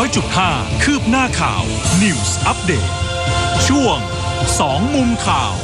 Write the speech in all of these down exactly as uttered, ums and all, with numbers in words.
จุดห้า คืบหน้าข่าว News Update ช่วงสองมุมข่าว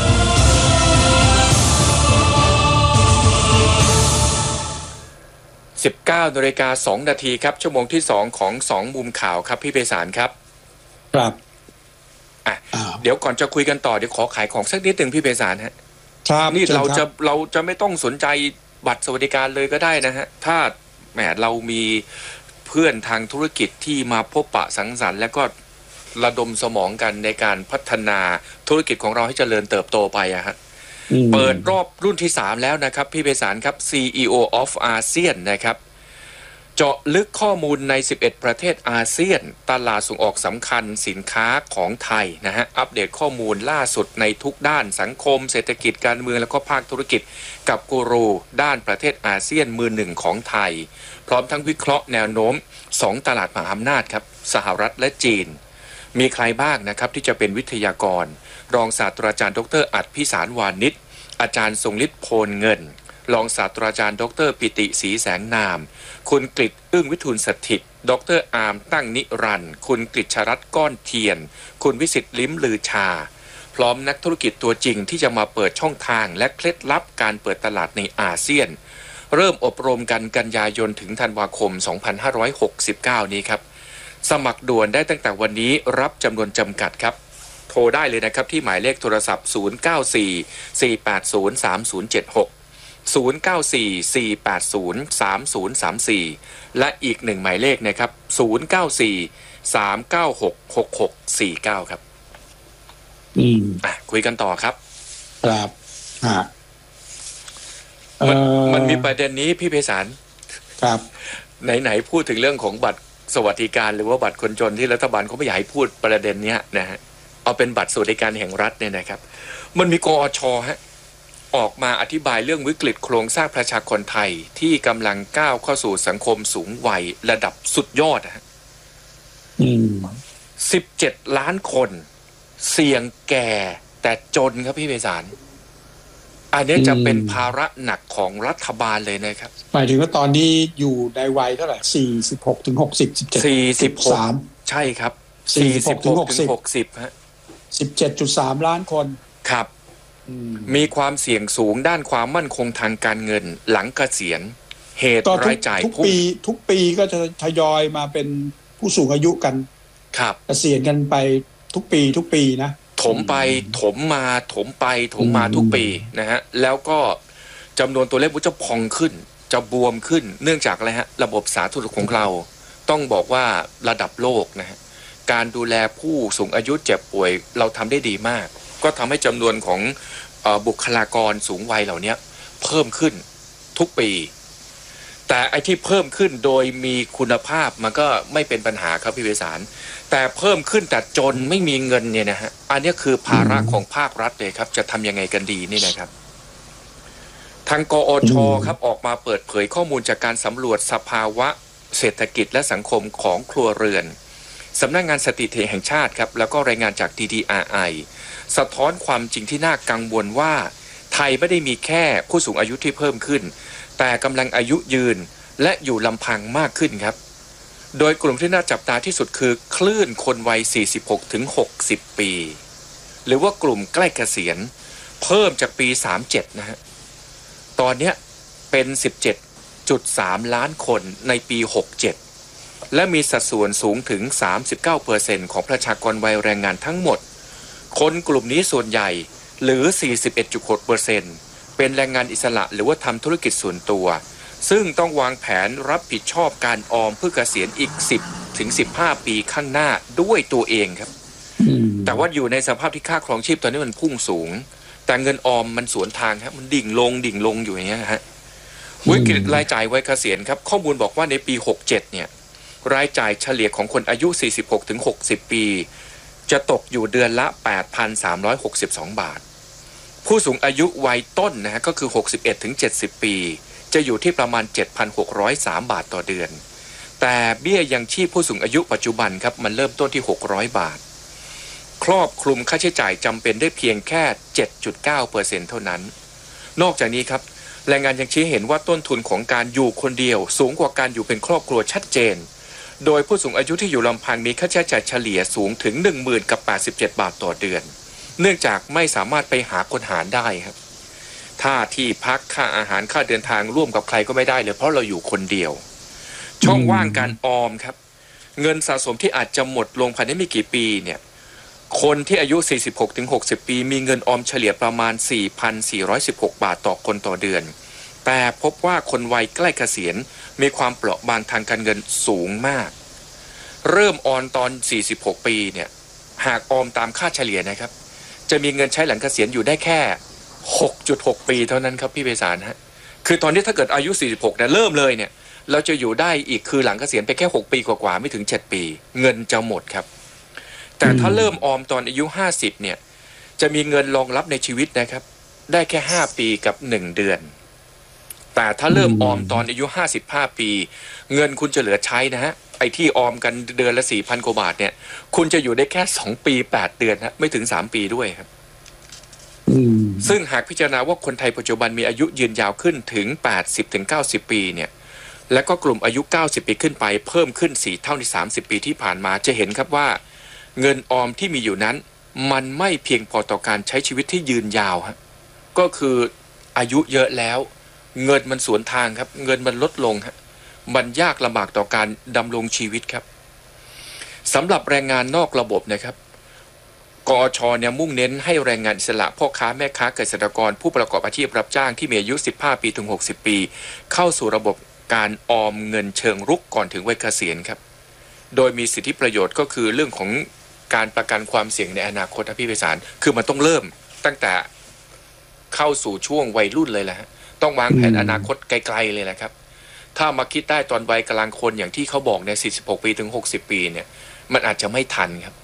สิบเก้านาฬิกาสองนาทีครับชั่วโมงที่สองของสองมุมข่าวครับพี่ไพศาลครับครับอ่ะเดี๋ยวก่อนจะคุยกันต่อเดี๋ยวขอขายของสักนิดหนึ่งพี่ไพศาลฮะครับนี่เราจะเราจะไม่ต้องสนใจบัตรสวัสดิการเลยก็ได้นะฮะถ้าแหมเรามีเพื่อนทางธุรกิจที่มาพบปะสังสรรค์แล้วก็ระดมสมองกันในการพัฒนาธุรกิจของเราให้เจริญเติบโตไปอะฮะเปิดรอบรุ่นที่สามแล้วนะครับพี่ไพศาลครับ ซี อี โอ of อาเซียนนะครับเจาะลึกข้อมูลในสิบเอ็ดประเทศอาเซียนตลาดส่งออกสำคัญสินค้าของไทยนะฮะอัปเดตข้อมูลล่าสุดในทุกด้านสังคมเศรษฐกิจการเมืองแล้วก็ภาคธุรกิจกับกูรูด้านประเทศอาเซียนมือหนึ่งของไทยพร้อมทั้งวิเคราะห์แนวโน้มสองตลาดมหาอำนาจครับสหรัฐและจีนมีใครบ้างนะครับที่จะเป็นวิทยากรรองศาสตราจารย์ดรอัฏฐพิสารวานิชอาจารย์ทรงฤทธิ์โพลเงินรองศาสตราจารย์ดรปิติศรีแสงนามคุณกฤษอึ้งวิทูลสถิตดรอาร์มตั้งนิรันดร์คุณกฤษรัตน์ก้อนเทียนคุณวิสิทธิ์ลิ้มลือชาพร้อมนักธุรกิจตัวจริงที่จะมาเปิดช่องทางและเคล็ดลับการเปิดตลาดในอาเซียนเริ่มอบรมกันกันยายนถึงธันวาคมสองพันห้าร้อยหกสิบเก้านี้ครับสมัครด่วนได้ตั้งแต่วันนี้รับจำนวนจำกัดครับโทรได้เลยนะครับที่หมายเลขโทรศัพท์ศูนย์ เก้า สี่ สี่ แปด ศูนย์ สาม ศูนย์ เจ็ด หก ศูนย์ เก้า สี่ สี่ แปด ศูนย์ สาม ศูนย์ สาม สี่และอีกหนึ่งหมายเลขนะครับศูนย์ เก้า สี่ สาม เก้า หก หก หก สี่ เก้าครับอืมอ่ะคุยกันต่อครับครับฮะมันมันมีประเด็นนี้พี่ไพศาลครับไหนๆพูดถึงเรื่องของบัตรสวัสดิการหรือว่าบัตรคนจนที่รัฐบาลเขาไม่อยากให้พูดประเด็นเนี้ยนะฮะเอาเป็นบัตรสวัสดิการแห่งรัฐเนี่ยนะครับมันมีกอช.ฮะออกมาอธิบายเรื่องวิกฤตโครงสร้างประชากรไทยที่กำลังก้าวเข้าสู่สังคมสูงวัยระดับสุดยอดฮะอืมสิบเจ็ดล้านคนเสี่ยงแก่แต่จนครับพี่ไพศาลอันนี้จะเป็นภาระหนักของรัฐบาลเลยนะครับหมายถึงว่าตอนนี้อยู่ในวัยเท่าไหร่สี่สิบหกถึงหกสิบ สิบเจ็ดสี่สิบหกใช่ครับสี่สิบหกถึงหกสิบฮะสิบเจ็ดจุดสาม ล้านคนครับมีความเสี่ยงสูงด้านความมั่นคงทางการเงินหลังเกษียณเหตุรายจ่ายทุกปีทุกปีก็จะทยอยมาเป็นผู้สูงอายุกันครับเกษียณกันไปทุกปีทุกปีนะถมไปถมมาถมไปถมมาทุกปีนะฮะแล้วก็จำนวนตัวเลขมันจะพองขึ้นจะบวมขึ้นเนื่องจากอะไรฮะระบบสาธารณสุขของเราต้องบอกว่าระดับโลกนะฮะการดูแลผู้สูงอายุเจ็บป่วยเราทำได้ดีมากก็ทำให้จำนวนของเอ่อบุคลากรสูงวัยเหล่านี้เพิ่มขึ้นทุกปีแต่ไอ้ที่เพิ่มขึ้นโดยมีคุณภาพมันก็ไม่เป็นปัญหาครับพี่ไพศาลแต่เพิ่มขึ้นแต่จนไม่มีเงินเนี่ยนะฮะอันนี้คือภาระของภาครัฐเลยครับจะทำยังไงกันดีนี่นะครับทางกอช.ครับออกมาเปิดเผยข้อมูลจากการสำรวจสภาวะเศรษฐกิจและสังคมของครัวเรือนสำนักงานสถิติแห่งชาติครับแล้วก็รายงานจาก ดี ดี อาร์ ไอ สะท้อนความจริงที่น่ากังวลว่าไทยไม่ได้มีแค่ผู้สูงอายุที่เพิ่มขึ้นแต่กำลังอายุยืนและอยู่ลำพังมากขึ้นครับโดยกลุ่มที่น่าจับตาที่สุดคือคลื่นคนวัย สี่สิบหกถึงหกสิบ ปีหรือว่ากลุ่มใกล้เกษียณเพิ่มจากปีสามสิบเจ็ดนะฮะตอนนี้เป็น สิบเจ็ดจุดสาม ล้านคนในปีหกสิบเจ็ดและมีสัดส่วนสูงถึง สามสิบเก้าเปอร์เซ็นต์ ของประชากรวัยแรงงานทั้งหมดคนกลุ่มนี้ส่วนใหญ่หรือ สี่สิบเอ็ดจุดหกเปอร์เซ็นต์ เป็นแรงงานอิสระหรือว่าทำธุรกิจส่วนตัวซึ่งต้องวางแผนรับผิดชอบการออมเพื่อเกษียณอีกสิบถึงสิบห้าปีข้างหน้าด้วยตัวเองครับแต่ว่าอยู่ในสภาพที่ค่าครองชีพตอนนี้มันพุ่งสูงแต่เงินออมมันสวนทางครับมันดิ่งลงดิ่งลงอยู่อย่างเงี้ยฮะวิกฤตรายจ่ายวัยเกษียณครับข้อมูลบอกว่าในปีหกสิบเจ็ดเนี่ยรายจ่ายเฉลี่ยของคนอายุ สี่สิบหกถึงหกสิบ ปีจะตกอยู่เดือนละ แปดพันสามร้อยหกสิบสอง บาทผู้สูงอายุวัยต้นนะฮะก็คือ หกสิบเอ็ดถึงเจ็ดสิบ ปีจะอยู่ที่ประมาณ เจ็ดพันหกร้อยสาม บาทต่อเดือนแต่เบี้ยยังชีพผู้สูงอายุปัจจุบันครับมันเริ่มต้นที่หกร้อยบาทครอบคลุมค่าใช้จ่ายจำเป็นได้เพียงแค่ เจ็ดจุดเก้าเปอร์เซ็นต์ เท่านั้นนอกจากนี้ครับแรงงานยังชี้เห็นว่าต้นทุนของการอยู่คนเดียวสูงกว่าการอยู่เป็นครอบครัวชัดเจนโดยผู้สูงอายุที่อยู่ลำพังมีค่าใช้จ่ายเฉลี่ยสูงถึง หนึ่งหมื่น กับ แปดสิบเจ็ด บาทต่อเดือนเนื่องจากไม่สามารถไปหาคนหารได้ครับถ้าที่พักค่าอาหารค่าเดินทางร่วมกับใครก็ไม่ได้เลยเพราะเราอยู่คนเดียวช่องว่างการออมครับเงินสะสมที่อาจจะหมดลงภายในไม่กี่ปีเนี่ยคนที่อายุ สี่สิบหกถึงหกสิบ ปีมีเงินออมเฉลี่ยประมาณ สี่พันสี่ร้อยสิบหก บาทต่อคนต่อเดือนแต่พบว่าคนวัยใกล้เกษียณมีความเปราะบางทางการเงินสูงมากเริ่มออมตอน สี่สิบหก ปีเนี่ยหากออมตามค่าเฉลี่ยนะครับจะมีเงินใช้หลังเกษียณอยู่ได้แค่ หกจุดหก ปีเท่านั้นครับพี่ไพศาลฮะคือตอนนี้ถ้าเกิดอายุ สี่สิบหกเนี่ยเริ่มเลยเนี่ยเราจะอยู่ได้อีกคือหลังเกษียณไปแค่ หก ปีกว่าๆไม่ถึง เจ็ด ปีเงินจะหมดครับแต่ถ้าเริ่มออมตอนอายุ ห้าสิบ เนี่ยจะมีเงินรองรับในชีวิตนะครับได้แค่ ห้า ปีกับ หนึ่ง เดือนแต่ถ้าเริ่มออมตอนอายุ ห้าสิบห้า ปีเงินคุณจะเหลือใช้นะฮะไอ้ที่ออมกันเดือนละ สี่พัน กว่าบาทเนี่ยคุณจะอยู่ได้แค่ สอง ปี แปด เดือนฮะไม่ถึง สาม ปีด้วยครับซึ่งหากพิจารณาว่าคนไทยปัจจุบันมีอายุยืนยาวขึ้นถึง แปดสิบถึงเก้าสิบ ปีเนี่ยและก็กลุ่มอายุ เก้าสิบ ปีขึ้นไปเพิ่มขึ้นสี่เท่าในสามสิบ ปีที่ผ่านมาจะเห็นครับว่าเงินออมที่มีอยู่นั้นมันไม่เพียงพอต่อการใช้ชีวิตที่ยืนยาวฮะก็คืออายุเยอะแล้วเงินมันสวนทางครับเงินมันลดลงฮะมันยากลำบากต่อการดำรงชีวิตครับสำหรับแรงงานนอกระบบนะครับกอช.เนี่ยมุ่งเน้นให้แรงงานอิสระพ่อค้าแม่ค้าเกษตรกรผู้ประกอบอาชีพรับจ้างที่มีอายุ สิบห้า ปีถึง หกสิบ ปีเข้าสู่ระบบการออมเงินเชิงรุกก่อนถึงวัยเกษียณครับโดยมีสิทธิประโยชน์ก็คือเรื่องของการประกันความเสี่ยงในอนาคตนะพี่ไพศาลคือมันต้องเริ่มตั้งแต่เข้าสู่ช่วงวัยรุ่นเลยแหละฮะต้องวางแผนอนาคตไกลๆเลยแหละครับถ้ามาคิดได้ตอนวัยกลางคนอย่างที่เขาบอกเนี่ย สี่สิบหก ปีถึง หกสิบ ปีเนี่ยมันอาจจะไม่ทันครับ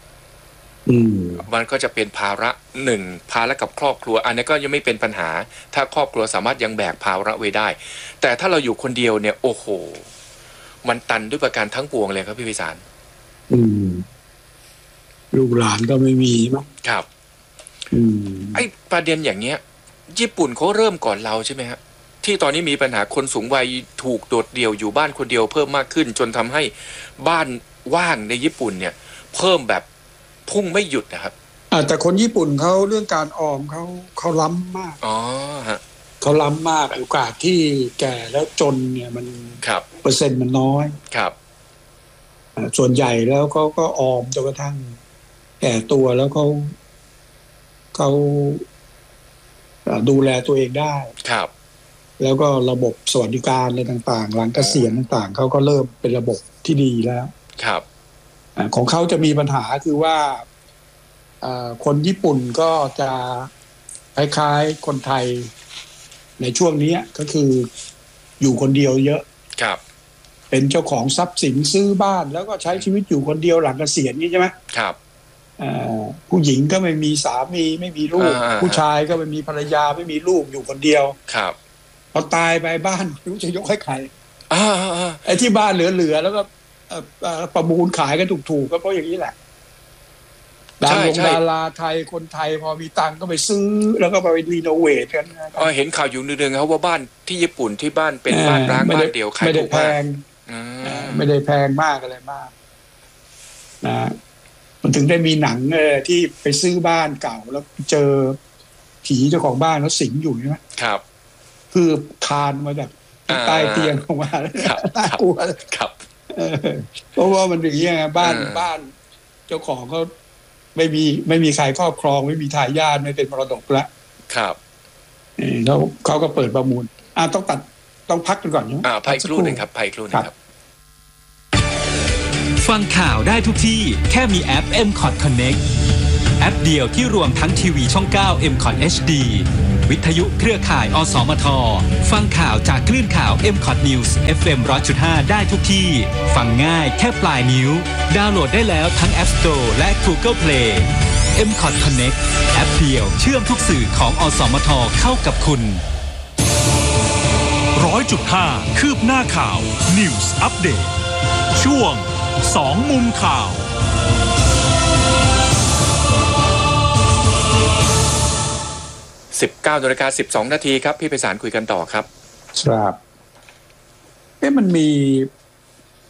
มันก็จะเป็นภาระหนึ่งภาระกับครอบครัวอันนี้ก็ยังไม่เป็นปัญหาถ้าครอบครัวสามารถยังแบกภาระไว้ได้แต่ถ้าเราอยู่คนเดียวเนี่ยโอ้โหมันตันด้วยประการทั้งปวงเลยครับพี่ไพศาลอืมลูกหลานก็ไม่มีมั้งครับอืมไอ้ประเด็นอย่างเงี้ยญี่ปุ่นเขาเริ่มก่อนเราใช่ไหมฮะที่ตอนนี้มีปัญหาคนสูงวัยถูกโดดเดี่ยวอยู่บ้านคนเดียวเพิ่มมากขึ้นจนทำให้บ้านว่างในญี่ปุ่นเนี่ยเพิ่มแบบพุ่งไม่หยุดนะครับอ่าแต่คนญี่ปุ่นเขาเรื่องการออมเขาเขาล้ำมากอ๋อฮะเขาล้ำมากโอกาสที่แก่แล้วจนเนี่ยมันครับเปอร์เซ็นต์มันน้อยครับส่วนใหญ่แล้วเขาก็ออมจนกระทั่งแก่ตัวแล้วเขาเขาดูแลตัวเองได้ครับแล้วก็ระบบสวัสดิการอะไรต่างๆหลังเกษียณต่างๆเขาก็เริ่มเป็นระบบที่ดีแล้วครับของเขาจะมีปัญหาคือว่าคนญี่ปุ่นก็จะคล้ายๆคนไทยในช่วงนี้ก็คืออยู่คนเดียวเยอะครับเป็นเจ้าของทรัพย์สินซื้อบ้านแล้วก็ใช้ชีวิตอยู่คนเดียวหลังเกษียณนี่ใช่ไหมครับผู้หญิงก็ไม่มีสามีไม่มีลูกผู้ชายก็ไม่มีภรรยาไม่มีลูกอยู่คนเดียวครับพอตายไปบ้านไม่รู้จะยกให้ใครไอ้ที่บ้านเหลือๆแล้วก็ประมูลขายกันถูกๆก็เพราะอย่างนี้แหละดาราดาราไทยคนไทยพอมีตังก็ไปซื้อแล้วก็ไปรีโนเวทกันอ๋อเห็นข่าวอยู่นึงๆครับว่าบ้านที่ญี่ปุ่นที่บ้านเป็นบ้านร้างบ้านเดียวขายถูกมากไม่ได้แพงมากอะไรมากนะมันถึงได้มีหนังเออที่ไปซื้อบ้านเก่าแล้วเจอผีเจ้าของบ้านแล้วสิงอยู่ใช่ไหมครับคือคานมาจากใต้เตียงออกมาน่ากลัวครับเพราะว่ามันอย่างนี้ไงบ้านบ้านเจ้าของเขาไม่มีไม่มีใครครอบครองไม่มีทายาทไม่เป็นมรดกแล้วครับแล้วเขาก็เปิดประมูลอ่าต้องตัดต้องพักกันก่อนเนาะอ่าพักครู่นึงครับพักครู่นึงครับฟังข่าวได้ทุกที่แค่มีแอป เอ็ม คอท Connect แอปเดียวที่รวมทั้งทีวีช่องเก้า เอ็ม คอท เอช ดี วิทยุเครือข่ายอสมทฟังข่าวจากคลื่นข่าว เอ็ม คอท News เอฟ เอ็ม หนึ่งร้อยจุดห้า ได้ทุกที่ฟังง่ายแค่ปลายนิ้วดาวน์โหลดได้แล้วทั้ง App Store และ Google Play เอ็ม คอท Connect แอปเดียวเชื่อมทุกสื่อของอสมทเข้ากับคุณ ร้อยจุดห้า คืบหน้าข่าว News Update ช่วงสองมุมข่าวสิบเก้านาฬิกาสิบสองนาทีครับพี่ไพศาลคุยกันต่อครับครับเอ๊ะมันมี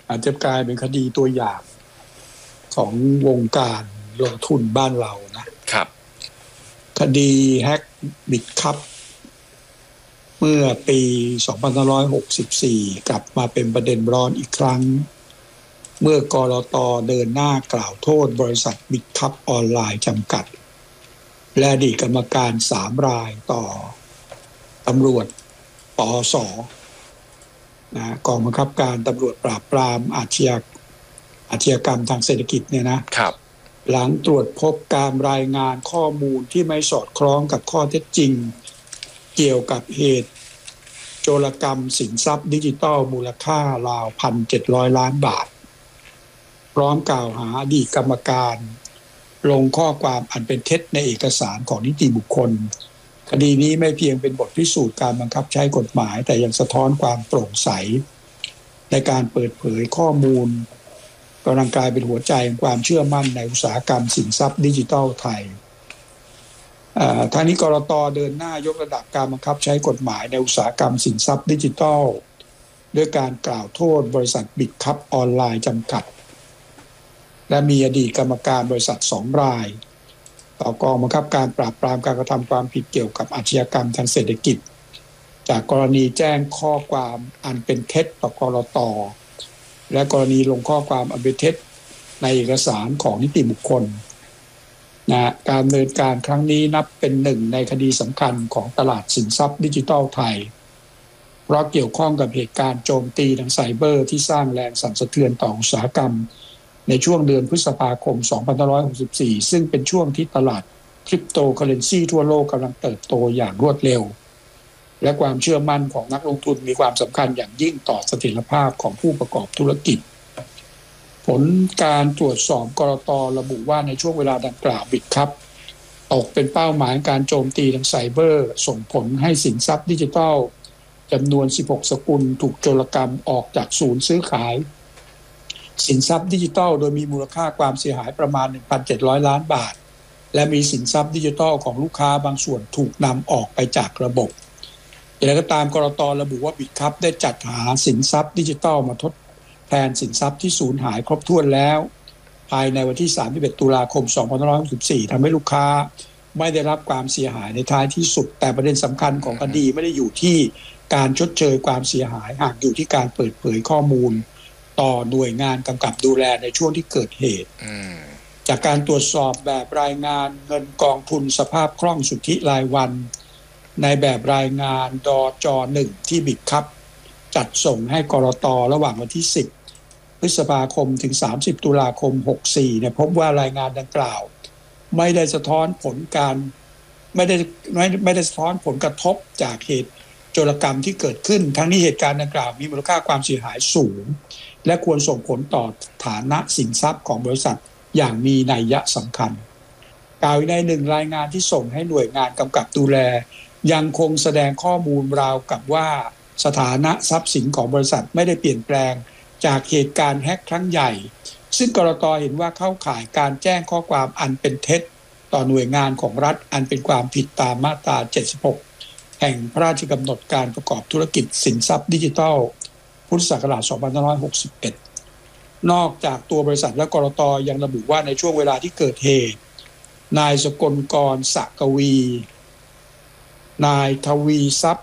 อาจจะกลายเป็นคดีตัวอย่างของวงการลงทุนบ้านเรานะครับคดีแฮกบิตคัพเมื่อปีสองพันห้าร้อยหกสิบสี่กลับมาเป็นประเด็นร้อนอีกครั้งเมื่อกลต.เดินหน้ากล่าวโทษบริษัทบิตคัพออนไลน์จำกัดและอดีตกรรมการสามรายต่อตำรวจปอส.นะกองบังคับการตำรวจปราบปรามอาชญากอาชญากรรมทางเศรษฐกิจเนี่ยนะครับหลังตรวจพบการรายงานข้อมูลที่ไม่สอดคล้องกับข้อเท็จจริงเกี่ยวกับเหตุโจรกรรมสินทรัพย์ดิจิทัลมูลค่าราว หนึ่งพันเจ็ดร้อย ล้านบาทพร้อมกล่าวหาอดีตกรรมการลงข้อความอันเป็นเท็จในเอกสารของนิติบุคคลคดีนี้ไม่เพียงเป็นบทพิสูจน์การบังคับใช้กฎหมายแต่ยังสะท้อนความโปร่งใสในการเปิดเผยข้อมูลกำลังกลายเป็นหัวใจของความเชื่อมั่นในอุตสาหกรรมสินทรัพย์ดิจิทัลไทยทางนี้กลต.เดินหน้ายกระดับการบังคับใช้กฎหมายในอุตสาหกรรมสินทรัพย์ดิจิทัลด้วยการกล่าวโทษบริษัทบิตคัพออนไลน์จำกัดและมีอดีตกรรมการบริษัทสองรายต่อกองบังคับการปราบปรามการกระทำความผิดเกี่ยวกับอาชญากรรมทางเศรษฐกิจจากกรณีแจ้งข้อความอันเป็นเท็จต่อกลต.และกรณีลงข้อความอันเป็นเท็จในเอกสารของนิติบุคคลนะการดำเนินการครั้งนี้นับเป็นหนึ่งในคดีสำคัญของตลาดสินทรัพย์ดิจิทัลไทยเพราะเกี่ยวข้องกับเหตุการณ์โจมตีทางไซเบอร์ที่สร้างแรงสั่นสะเทือนต่ออุตสาหกรรมในช่วงเดือนพฤษภาคมสองพันห้าร้อยหกสิบสี่ซึ่งเป็นช่วงที่ตลาดคริปโตเคอเรนซีทั่วโลกกำลังเติบโตอย่างรวดเร็วและความเชื่อมั่นของนักลงทุนมีความสำคัญอย่างยิ่งต่อเสถียรภาพของผู้ประกอบธุรกิจผลการตรวจสอบกลต.ระบุว่าในช่วงเวลาดังกล่าวบิตคัพตกเป็นเป้าหมายการโจมตีทางไซเบอร์ส่งผลให้สินทรัพย์ดิจิทัลจำนวนสิบหกสกุลถูกโจรกรรมออกจากศูนย์ซื้อขายสินทรัพย์ดิจิทัลโดยมีมูลค่าความเสียหายประมาณ หนึ่งพันเจ็ดร้อย ล้านบาทและมีสินทรัพย์ดิจิทัลของลูกค้าบางส่วนถูกนำออกไปจากระบบอย่างไรก็ตามกลต.ระบุว่าบิตคัพได้จัดหาสินทรัพย์ดิจิทัลมาทดแทนสินทรัพย์ที่สูญหายครบถ้วนแล้วภายในวันที่สามสิบเอ็ดตุลาคมสองพันห้าร้อยหกสิบสี่ทำให้ลูกค้าไม่ได้รับความเสียหายในท้ายที่สุดแต่ประเด็นสำคัญของคดีไม่ได้อยู่ที่การชดเชยความเสียหายหากอยู่ที่การเปิดเผยข้อมูลต่อหน่วยงานกำกับดูแลในช่วงที่เกิดเหตุจากการตรวจสอบแบบรายงานเงินกองทุนสภาพคล่องสุทธิรายวันในแบบรายงานดจ.หนึ่งที่บิตคัพจัดส่งให้กลต.ระหว่างวันที่สิบพฤษภาคมถึงสามสิบตุลาคมหกสิบสี่เนี่ยพบว่ารายงานดังกล่าวไม่ได้สะท้อนผลการไม่ได้ไม่ไม่ได้สะท้อนผลกระทบจากเหตุโจรกรรมที่เกิดขึ้นทั้งนี้เหตุการณ์ดังกล่าวมีมูลค่าความเสียหายสูงและควรส่งผลต่อฐานะสินทรัพย์ของบริษัทอย่างมีนัยสำคัญกล่าวในหนึ่งรายงานที่ส่งให้หน่วยงานกำกับดูแลยังคงแสดงข้อมูลราวกับว่าสถานะทรัพย์สินของบริษัทไม่ได้เปลี่ยนแปลงจากเหตุการณ์แฮกครั้งใหญ่ซึ่งกลต.เห็นว่าเข้าข่ายการแจ้งข้อความอันเป็นเท็จต่อหน่วยงานของรัฐอันเป็นความผิดตามมาตราเจ็ดสิบหกแห่งพระราชกำหนดการประกอบธุรกิจสินทรัพย์ดิจิทัลพุทธศักราชสองพันห้าร้อยหกสิบเอ็ดนอกจากตัวบริษัทและกลต.ยังระบุว่าในช่วงเวลาที่เกิดเหตุนายสกลกรสกวีนายทวีทรัพย์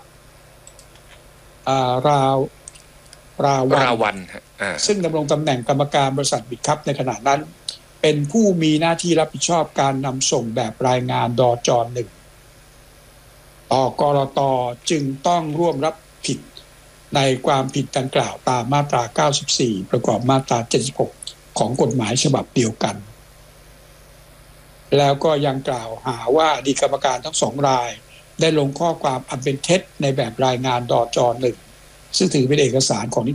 ราวราวันราวันซึ่งดำรงตำแหน่งกรรมการบริษัทบิตคัพในขณะนั้นเป็นผู้มีหน้าที่รับผิดชอบการนำส่งแบบรายงานดจ.หนึ่งต่อกลต.จึงต้องร่วมรับผิดในความผิดดังกล่าวตามมาตราเก้าสิบสี่ประกอบมาตราเจ็ดสิบหกของกฎหมายฉบับเดียวกันแล้วก็ยังกล่าวหาว่าอดีตกรรมการทั้งสองรายได้ลงข้อความอันเป็นเท็จในแบบรายงานดจ.หนึ่งซึ่งถือเป็นเอกสารของ